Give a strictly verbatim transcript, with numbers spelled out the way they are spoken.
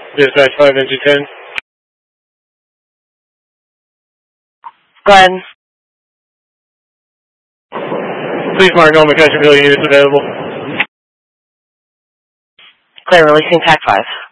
Dispatch five into ten. Go ahead. Please mark all McCutcheonville units available. Clear, releasing TAC five.